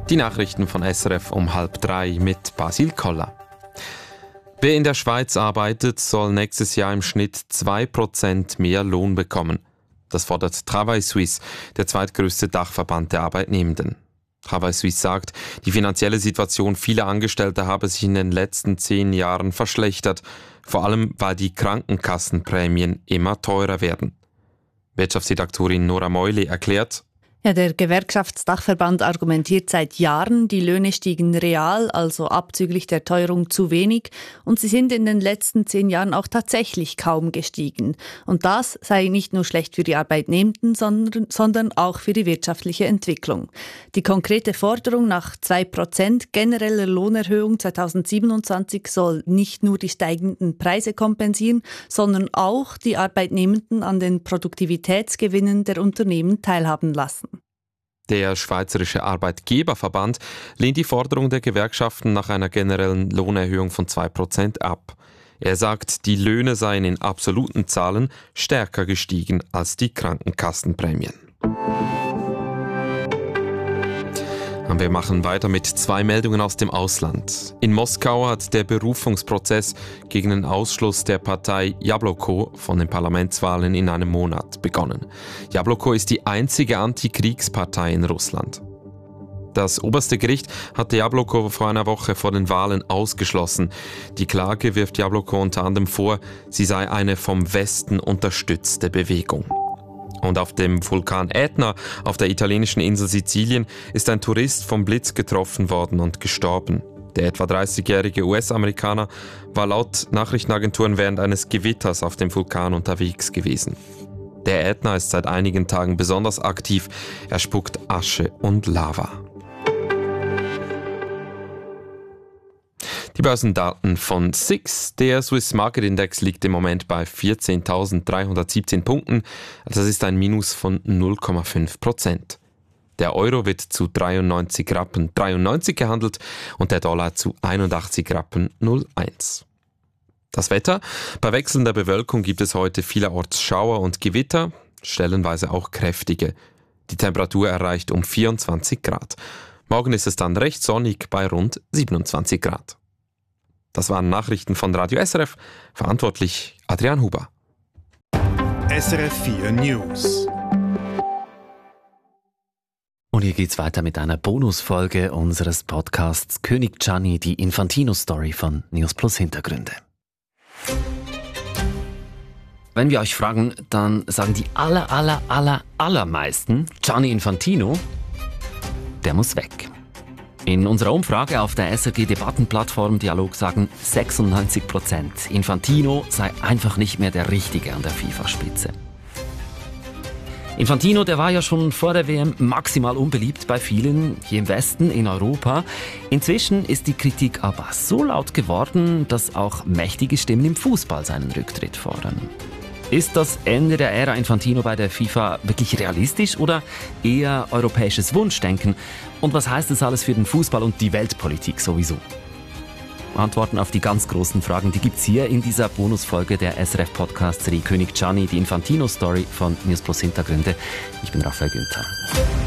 Die Nachrichten von SRF um 2:30 mit Basil Koller. Wer in der Schweiz arbeitet, soll nächstes Jahr im Schnitt 2% mehr Lohn bekommen. Das fordert Travail Suisse, der zweitgrößte Dachverband der Arbeitnehmenden. Travail Suisse sagt, die finanzielle Situation vieler Angestellter habe sich in den letzten 10 Jahren verschlechtert, vor allem weil die Krankenkassenprämien immer teurer werden. Wirtschaftsredaktorin Nora Meuli erklärt: Ja, der Gewerkschaftsdachverband argumentiert seit Jahren, die Löhne stiegen real, also abzüglich der Teuerung, zu wenig, und sie sind in den letzten 10 Jahren auch tatsächlich kaum gestiegen. Und das sei nicht nur schlecht für die Arbeitnehmenden, sondern auch für die wirtschaftliche Entwicklung. Die konkrete Forderung nach 2% genereller Lohnerhöhung 2027 soll nicht nur die steigenden Preise kompensieren, sondern auch die Arbeitnehmenden an den Produktivitätsgewinnen der Unternehmen teilhaben lassen. Der Schweizerische Arbeitgeberverband lehnt die Forderung der Gewerkschaften nach einer generellen Lohnerhöhung von 2% ab. Er sagt, die Löhne seien in absoluten Zahlen stärker gestiegen als die Krankenkassenprämien. Und wir machen weiter mit 2 Meldungen aus dem Ausland. In Moskau hat der Berufungsprozess gegen den Ausschluss der Partei Jabloko von den Parlamentswahlen in einem Monat begonnen. Jabloko ist die einzige Antikriegspartei in Russland. Das oberste Gericht hatte Jabloko vor einer Woche vor den Wahlen ausgeschlossen. Die Klage wirft Jabloko unter anderem vor, sie sei eine vom Westen unterstützte Bewegung. Und auf dem Vulkan Ätna auf der italienischen Insel Sizilien ist ein Tourist vom Blitz getroffen worden und gestorben. Der etwa 30-jährige US-Amerikaner war laut Nachrichtenagenturen während eines Gewitters auf dem Vulkan unterwegs gewesen. Der Ätna ist seit einigen Tagen besonders aktiv. Er spuckt Asche und Lava. Die Börsendaten von SIX. Der Swiss Market Index liegt im Moment bei 14.317 Punkten. Das ist ein Minus von 0,5%. Der Euro wird zu 93 Rappen 93 gehandelt und der Dollar zu 81 Rappen 01. Das Wetter. Bei wechselnder Bewölkung gibt es heute vielerorts Schauer und Gewitter, stellenweise auch kräftige. Die Temperatur erreicht um 24 Grad. Morgen ist es dann recht sonnig bei rund 27 Grad. Das waren Nachrichten von Radio SRF, verantwortlich Adrian Huber. SRF 4 News. Und hier geht's weiter mit einer Bonusfolge unseres Podcasts König Gianni, die Infantino-Story von News Plus Hintergründe. Wenn wir euch fragen, dann sagen die allermeisten, Gianni Infantino, der muss weg. In unserer Umfrage auf der SRG-Debattenplattform Dialog sagen 96%, Infantino sei einfach nicht mehr der Richtige an der FIFA-Spitze. Infantino, der war ja schon vor der WM maximal unbeliebt bei vielen hier im Westen, in Europa. Inzwischen ist die Kritik aber so laut geworden, dass auch mächtige Stimmen im Fußball seinen Rücktritt fordern. Ist das Ende der Ära Infantino bei der FIFA wirklich realistisch oder eher europäisches Wunschdenken? Und was heißt das alles für den Fußball und die Weltpolitik sowieso? Antworten auf die ganz großen Fragen, die gibt's hier in dieser Bonusfolge der SRF-Podcast-Serie König Gianni, die Infantino-Story von News Plus Hintergründe. Ich bin Raphael Günther.